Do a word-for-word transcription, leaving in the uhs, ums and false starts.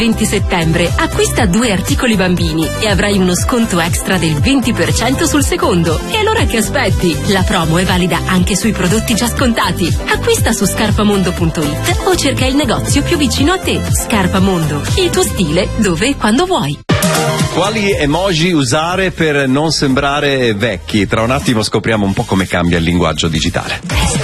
venti settembre acquista due articoli bambini e avrai uno sconto extra del venti per cento sul secondo. E allora che aspetti? La promo è valida anche sui prodotti già scontati. Acquista su scarpamondo punto it o cerca il negozio più vicino a te. Scarpamondo, il tuo stile dove e quando vuoi. Quali emoji usare per non sembrare vecchi? Tra un attimo scopriamo un po' come cambia il linguaggio digitale.